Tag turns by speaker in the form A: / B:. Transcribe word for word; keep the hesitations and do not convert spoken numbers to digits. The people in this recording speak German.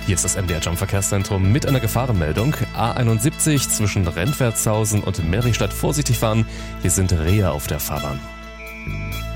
A: Hier ist das M D R Jump Verkehrszentrum mit einer Gefahrenmeldung. A einundsiebzig zwischen Rentwertshausen und Meristadt vorsichtig fahren. Hier sind Rehe auf der Fahrbahn.